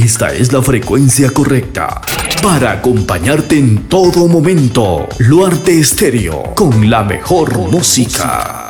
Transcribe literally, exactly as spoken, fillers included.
Esta es la frecuencia correcta para acompañarte en todo momento. Luarte Estéreo, con la mejor música.